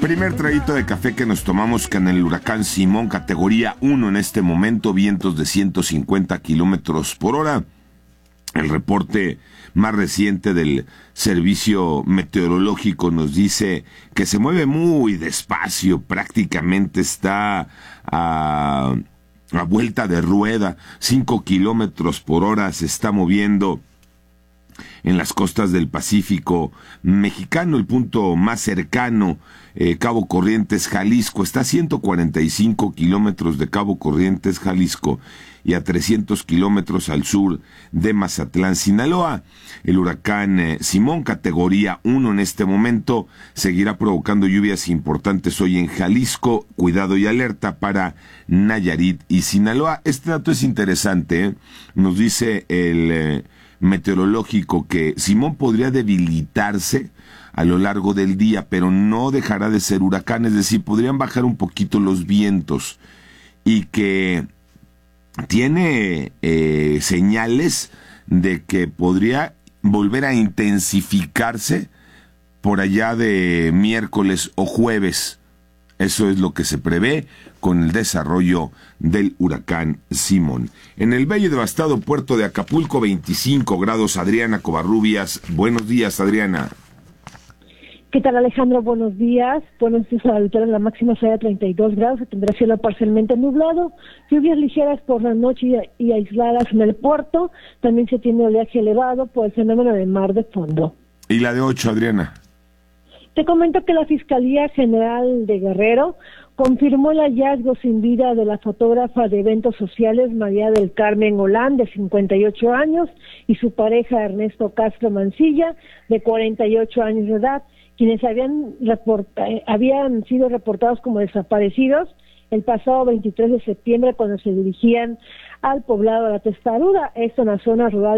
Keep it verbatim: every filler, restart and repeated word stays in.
Primer traguito de café que nos tomamos con el huracán Simón, categoría uno en este momento, vientos de ciento cincuenta kilómetros por hora. El reporte más reciente del servicio meteorológico nos dice que se mueve muy despacio, prácticamente está a, a vuelta de rueda, cinco kilómetros por hora se está moviendo en las costas del Pacífico mexicano. El punto más cercano, eh, Cabo Corrientes, Jalisco, está a ciento cuarenta y cinco kilómetros de Cabo Corrientes, Jalisco, y a trescientos kilómetros al sur de Mazatlán, Sinaloa. El huracán eh, Simón, categoría uno en este momento, seguirá provocando lluvias importantes hoy en Jalisco. Cuidado y alerta para Nayarit y Sinaloa. Este dato es interesante, ¿eh? Nos dice el eh, meteorológico que Simón podría debilitarse a lo largo del día, pero no dejará de ser huracán, es decir, podrían bajar un poquito los vientos, y que tiene eh, señales de que podría volver a intensificarse por allá de miércoles o jueves. Eso es lo que se prevé con el desarrollo del huracán Simón. En el bello y devastado puerto de Acapulco, veinticinco grados. Adriana Covarrubias, buenos días, Adriana. ¿Qué tal, Alejandro? Buenos días. Buenos días a la litoral, la máxima será de treinta y dos grados, se tendrá cielo parcialmente nublado, lluvias ligeras por la noche y, y aisladas en el puerto. También se tiene oleaje elevado por el fenómeno de mar de fondo. ¿Y la de ocho, Adriana? Te comento que la Fiscalía General de Guerrero confirmó el hallazgo sin vida de la fotógrafa de eventos sociales María del Carmen Olán, de cincuenta y ocho años, y su pareja Ernesto Castro Mancilla, de cuarenta y ocho años de edad, quienes habían, reporta, habían sido reportados como desaparecidos el pasado veintitrés de septiembre cuando se dirigían al poblado de La Testaruda, esto en la zona rural